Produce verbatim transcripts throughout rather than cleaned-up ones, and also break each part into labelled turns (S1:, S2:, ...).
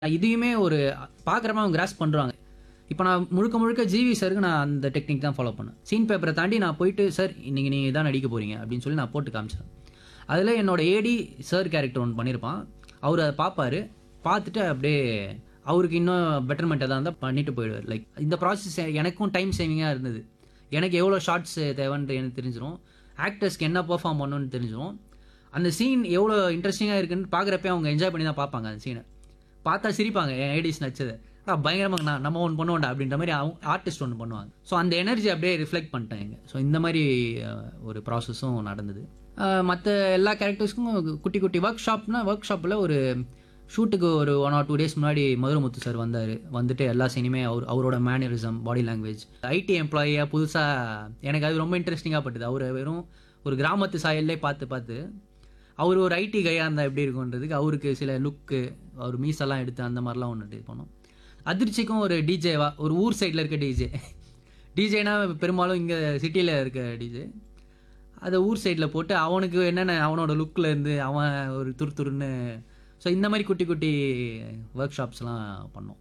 S1: இதையுமே ஒரு பார்க்குறப்ப அவங்க கிராஸ் பண்ணுறாங்க. இப்போ நான் முழுக்க முழுக்க ஜிவி சாருக்கு நான் அந்த டெக்னிக் தான் ஃபாலோ பண்ணேன். சீன் பேப்பரை தாண்டி நான் போயிட்டு சார் இன்னைக்கு நீங்கள் தான் நடிக்க போகிறீங்க அப்படின்னு சொல்லி நான் போட்டு காமிச்சேன். அதில் என்னோட ஏடி சார் கேரக்டர் ஒன்று பண்ணியிருப்பான். அவர் அதை பார்ப்பாரு. பார்த்துட்டு அப்படியே அவருக்கு இன்னும் பெட்டர்மெண்ட் எதாவது இருந்தால் பண்ணிட்டு போயிடுவார். லைக் இந்த ப்ராசஸ் எனக்கும் டைம் சேவிங்காக இருந்தது. எனக்கு எவ்வளோ ஷார்ட்ஸ் தேவைன்ட்டு எனக்கு தெரிஞ்சிடும். ஆக்டர்ஸ்க்கு என்ன பெர்ஃபார்ம் பண்ணணும்னு தெரிஞ்சிடும். அந்த சீன் எவ்வளோ இன்ட்ரெஸ்டிங்காக இருக்குன்னு பார்க்குறப்ப அவங்க என்ஜாய் பண்ணி தான் பார்ப்பாங்க. அந்த சீனை பார்த்தா சிரிப்பாங்க. என் ஐடிஸ் நச்சது பயங்கரமாக நான் நம்ம ஒன்று பண்ணுவோம்டா அப்படின்ற மாதிரி அவங்க ஆர்டிஸ்ட் ஒன்று பண்ணுவாங்க. ஸோ அந்த எனர்ஜி அப்படியே ரிஃப்ளெக்ட் பண்ணிட்டாங்க. ஸோ இந்த மாதிரி ஒரு ப்ராசஸும் நடந்தது. மற்ற எல்லா கேரக்டர்ஸ்க்கும் குட்டி குட்டி ஒர்க் ஷாப்னா ஒர்க் ஷாப்பில் ஒரு ஷூட்டுக்கு ஒரு ஒன் ஆர் டூ டேஸ் முன்னாடி மதுரமுத்து சார் வந்தார். வந்துட்டு எல்லா சீனுமே அவர் அவரோட மேனரிசம், பாடி லாங்குவேஜ், ஐடி எம்ப்ளாயியாக புதுசாக எனக்கு அது ரொம்ப இன்ட்ரெஸ்டிங்காக பட்டுது. அவர் வெறும் ஒரு கிராமத்து சாயல்லே பார்த்து பார்த்து அவர் ஒரு ஐடி கையாக இருந்தால் எப்படி இருக்குன்றதுக்கு அவருக்கு சில லுக்கு, அவர் மீஸெல்லாம் எடுத்து அந்த மாதிரிலாம் ஒன்று இது பண்ணோம். அதிர்ச்சிக்கும் ஒரு டிஜேவா, ஒரு ஊர் சைடில் இருக்க டிஜே டிஜேனா பெரும்பாலும் இங்கே சிட்டியில் இருக்க டிஜே அதை ஊர் சைடில் போட்டு அவனுக்கு என்னென்ன அவனோட லுக்கில் இருந்து அவன் ஒரு துரு துருன்னு. ஸோ இந்த மாதிரி குட்டி குட்டி ஒர்க் ஷாப்ஸ்லாம் பண்ணோம்.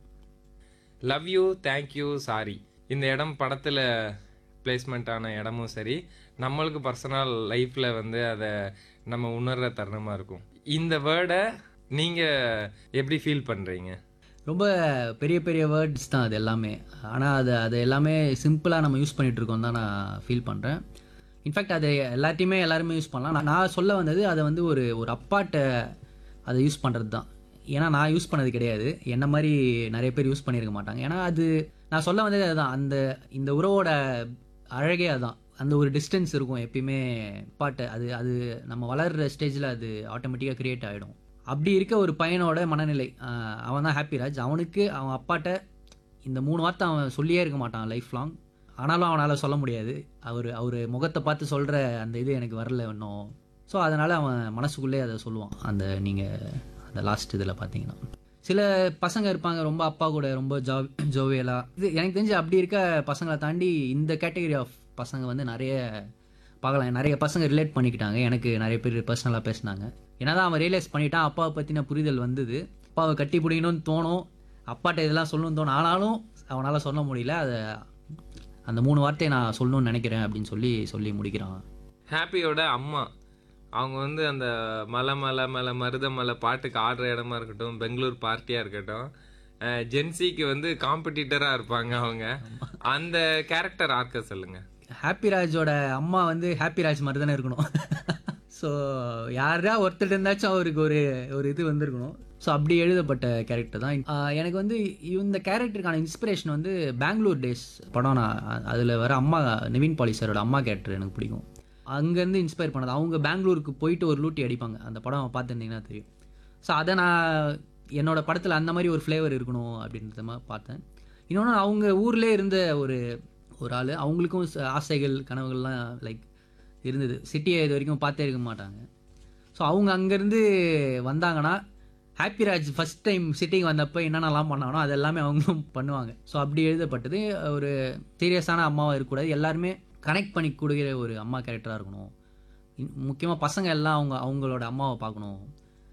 S2: லவ் யூ, தேங்க்யூ, சாரி இந்த இடம் படத்தில் பிளேஸ்மெண்ட் ஆன இடமும் சரி, நம்மளுக்கு பர்சனல் லைஃப்பில் வந்து அதை நம்ம உணர்கிற தருணமாக இருக்கும். இந்த வேர்டை நீங்கள் எப்படி ஃபீல் பண்ணுறீங்க?
S1: ரொம்ப பெரிய பெரிய வேர்ட்ஸ் தான் அது எல்லாமே. ஆனால் அது அது எல்லாமே சிம்பிளாக நம்ம யூஸ் பண்ணிகிட்டு இருக்கோம் தான் நான் ஃபீல் பண்ணுறேன். இன்ஃபேக்ட் அது எல்லாத்தையுமே எல்லாருமே யூஸ் பண்ணலாம். நான் நான் சொல்ல வந்தது அதை வந்து ஒரு ஒரு அப்பாட்ட அதை யூஸ் பண்ணுறது தான். ஏன்னா நான் யூஸ் பண்ணது கிடையாது. என்ன மாதிரி நிறைய பேர் யூஸ் பண்ணியிருக்க மாட்டாங்க. ஏன்னா அது நான் சொல்ல வந்தது அதுதான். அந்த இந்த உறவோட அழகே அதுதான். அந்த ஒரு டிஸ்டன்ஸ் இருக்கும் எப்பயுமே அப்பாட்ட. அது அது நம்ம வளர்கிற ஸ்டேஜில் அது ஆட்டோமேட்டிக்காக க்ரியேட் ஆகிடும். அப்படி இருக்க ஒரு பையனோட மனநிலை, அவன் தான் ஹாப்பிராஜ். அவனுக்கு அவன் அப்பாட்ட இந்த மூணு வார்த்தை அவன் சொல்லியே இருக்க மாட்டான் லைஃப் லாங். ஆனாலும் அவனால் சொல்ல முடியாது. அவர் அவர் முகத்தை பார்த்து சொல்கிற அந்த இது எனக்கு வரல இன்னும். ஸோ அதனால் அவன் மனசுக்குள்ளே அதை சொல்லுவான். அந்த நீங்கள் அந்த லாஸ்ட் இதில் பார்த்தீங்கன்னா சில பசங்க இருப்பாங்க ரொம்ப அப்பா கூட ரொம்ப ஜா ஜோவியலாக. இது எனக்கு தெரிஞ்சு அப்படி இருக்க பசங்களை தாண்டி இந்த கேட்டகரி ஆஃப் பசங்க வந்து நிறைய பார்க்கலாம். நிறைய பசங்க ரிலேட் பண்ணிக்கிட்டாங்க. எனக்கு நிறைய பேர் பர்சனலாக பேசினாங்க. ஏன்னா தான் அவன் ரியலைஸ் பண்ணிட்டான். அப்பாவை பற்றின புரிதல் வந்தது. அப்பாவை கட்டி பிடிக்கணும்னு தோணும், அப்பாட்ட இதெல்லாம் சொல்லணும்னு தோணும். ஆனாலும் அவனால் சொல்ல முடியல. அதை அந்த மூணு வார்த்தையை நான் சொல்லணும்னு நினைக்கிறேன் அப்படின்னு சொல்லி சொல்லி முடிக்கிறான்.
S2: ஹாப்பியோட அம்மா அவங்க வந்து அந்த மலை மலை மலை மருத மலை பாட்டுக்கு ஆடுற இடமா இருக்கட்டும், பெங்களூர் பார்ட்டியாக இருக்கட்டும், ஜென்சிக்கு வந்து காம்படிட்டராக இருப்பாங்க அவங்க. அந்த கேரக்டர் ஆர்க்க சொல்லுங்கள்.
S1: ஹாப்பிராஜோட அம்மா வந்து ஹாப்பிராஜ் மாதிரி தானே இருக்கணும். ஸோ யாரா ஒருத்தர் இருந்தாச்சும் அவருக்கு ஒரு ஒரு இது வந்திருக்கணும். ஸோ அப்படி எழுதப்பட்ட கேரக்டர் தான். எனக்கு வந்து இந்த கேரக்டருக்கான இன்ஸ்பிரேஷன் வந்து பெங்களூர் டேஸ் படம். நான் அதில் வர அம்மா நிவின் பாலி சாரோட அம்மா கேரக்டர் எனக்கு பிடிக்கும். அங்கேருந்து இன்ஸ்பயர் பண்ணது. அவங்க பெங்களூருக்கு போயிட்டு ஒரு லூட்டி அடிப்பாங்க. அந்த படம் பார்த்துருந்தீங்கன்னா தெரியும். ஸோ அதை நான் என்னோடய படத்தில் அந்த மாதிரி ஒரு ஃப்ளேவர் இருக்கணும் அப்படின்றத மாதிரி பார்த்தேன். இன்னொன்று அவங்க ஊர்லேயே இருந்த ஒரு ஒரு ஆள். அவங்களுக்கும் ஆசைகள் கனவுகள்லாம் லைக் இருந்தது. சிட்டியை இது வரைக்கும் பார்த்தே இருக்க மாட்டாங்க. ஸோ அவங்க அங்கேருந்து வந்தாங்கன்னா ஹாப்பிராஜ் ஃபஸ்ட் டைம் சிட்டிக்கு வந்தப்போ என்னென்னலாம் பண்ணானோ அது எல்லாமே அவங்களும் பண்ணுவாங்க. ஸோ அப்படி எழுதப்பட்டது. ஒரு சீரியஸான அம்மாவாக இருக்கக்கூடாது, எல்லாருமே கனெக்ட் பண்ணி கொடுக்குற ஒரு அம்மா கேரக்டராக இருக்கணும். முக்கியமாக பசங்க எல்லாம் அவங்க அவங்களோட அம்மாவை பார்க்கணும்.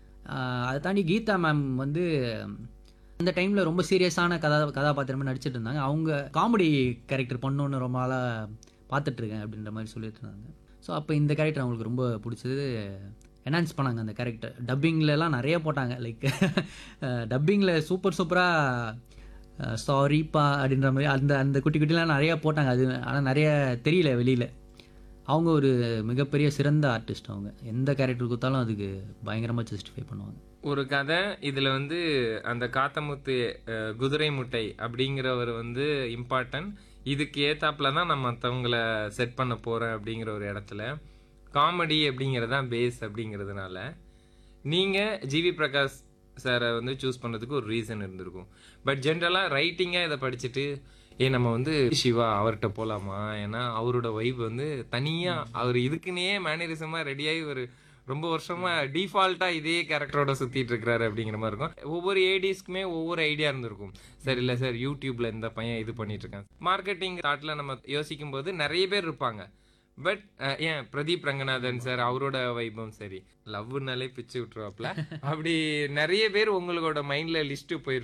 S1: அதை தாண்டி கீதா மேம் வந்து அந்த டைமில் ரொம்ப சீரியஸான கதா கதாபாத்திரமாக நடிச்சிட்டு இருந்தாங்க. அவங்க காமெடி கேரக்டர் பண்ணணுன்னு ரொம்ப நாளாக பார்த்துட்ருக்கேன் அப்படின்ற மாதிரி சொல்லிட்டு இருந்தாங்க. ஸோ அப்போ இந்த கேரக்டர் அவங்களுக்கு ரொம்ப பிடிச்சது. என்ஹான்ஸ் பண்ணாங்க அந்த கேரக்டர். டப்பிங்லலாம் நிறைய போட்டாங்க. லைக் டப்பிங்கில் சூப்பர் சூப்பராக சாரிப்பா அப்படின்ற மாதிரி அந்த அந்த குட்டி குட்டிலாம் நிறையா போட்டாங்க. அது ஆனால் நிறைய தெரியல வெளியில். அவங்க ஒரு மிகப்பெரிய சிறந்த ஆர்டிஸ்ட். அவங்க எந்த கேரக்டர் கொடுத்தாலும் அதுக்கு பயங்கரமாக ஜஸ்டிஃபை பண்ணுவாங்க.
S2: ஒரு கதை இதில் வந்து அந்த காத்தமுத்து குதிரை முட்டை அப்படிங்கிறவர் வந்து இம்பார்ட்டன்ட். இதுக்கு ஏத்தாப்புல தான் நான் மற்றவங்களை செட் பண்ண போகிறேன் அப்படிங்கிற ஒரு இடத்துல காமெடி அப்படிங்கிறதான் பேஸ் அப்படிங்கிறதுனால நீங்கள் ஜிவி பிரகாஷ் சாரை வந்து சூஸ் பண்ணுறதுக்கு ஒரு ரீசன் இருந்திருக்கும். பட் ஜென்ரலாக ரைட்டிங்காக இதை படிச்சுட்டு ஏ நம்ம வந்து சிவா அவர்கிட்ட போகலாமா, ஏன்னா அவரோட வைப் வந்து தனியாக அவர் இதுக்குன்னே மேனரிசமாக ரெடியாகி ஒரு ரொம்ப வருஷமா டிஃபால்ட்டா இதே கேரக்டரோட சுத்திட்டு இருக்கிறாரு அப்படிங்கிற மாதிரி இருக்கும். ஒவ்வொரு ஏடிஸ்க்குமே ஒவ்வொரு ஐடியா இருந்திருக்கும். சரி இல்லை சார் யூடியூப்ல இந்த பையன் இது பண்ணிட்டு இருக்காங்க. மார்க்கெட்டிங் தாட்ல நம்ம யோசிக்கும் போது நிறைய பேர் இருப்பாங்க. பட் ஏன் பிரதீப் ரங்கநாதன் சார் அவரோட வைபம் சரி லவ்னாலே பிச்சு விட்டுருவாப்ல. அப்படி நிறைய பேர் உங்களோட மைண்ட்ல லிஸ்ட் போயிருக்கும்.